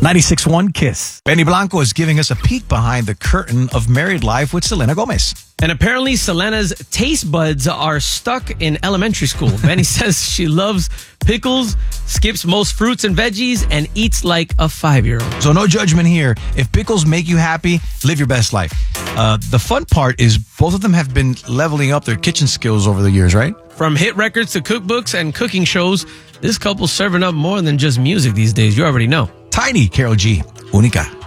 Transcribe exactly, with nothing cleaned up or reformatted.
ninety-six point one Kiss. Benny Blanco is giving us a peek behind the curtain of married life with Selena Gomez. And apparently Selena's taste buds are stuck in elementary school. Benny says she loves pickles, skips most fruits and veggies, and eats like a five-year-old. So no judgment here. If pickles make you happy, live your best life. Uh, the fun part is both of them have been leveling up their kitchen skills over the years, right? From hit records to cookbooks and cooking shows, this couple's serving up more than just music these days. You already know. Tiny, Karol G, Única.